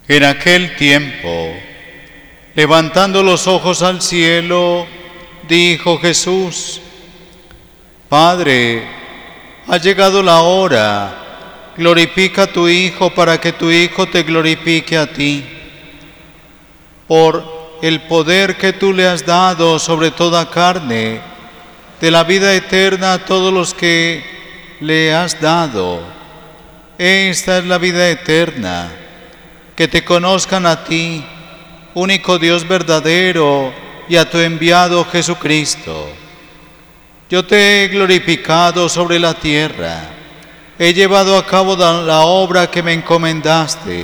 En aquel tiempo, levantando los ojos al cielo, dijo Jesús: Padre, ha llegado la hora, glorifica a tu Hijo para que tu Hijo te glorifique a ti. Por el poder que tú le has dado sobre toda carne, de la vida eterna a todos los que le has dado. Esta es la vida eterna, que te conozcan a ti, único Dios verdadero, y a tu enviado Jesucristo. Yo te he glorificado sobre la tierra, he llevado a cabo la obra que me encomendaste.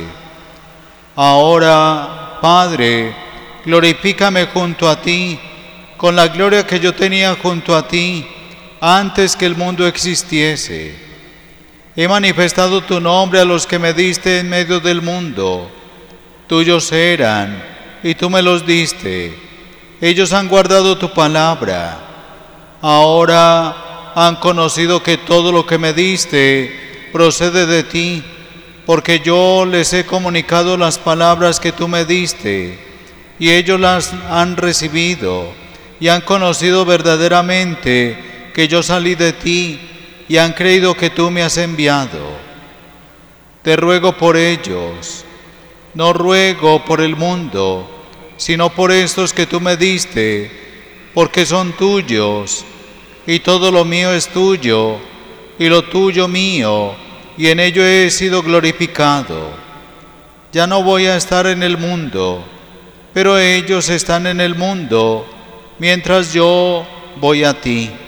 Ahora, Padre, glorifícame junto a ti, con la gloria que yo tenía junto a ti, antes que el mundo existiese. He manifestado tu nombre a los que me diste en medio del mundo. Tuyos eran, y tú me los diste. Ellos han guardado tu palabra. Ahora han conocido que todo lo que me diste procede de ti, porque yo les he comunicado las palabras que tú me diste, y ellos las han recibido, y han conocido verdaderamente que yo salí de ti, y han creído que tú me has enviado. Te ruego por ellos, no ruego por el mundo, sino por estos que tú me diste, porque son tuyos, y todo lo mío es tuyo, y lo tuyo mío, y en ello he sido glorificado. Ya no voy a estar en el mundo, pero ellos están en el mundo, mientras yo voy a ti.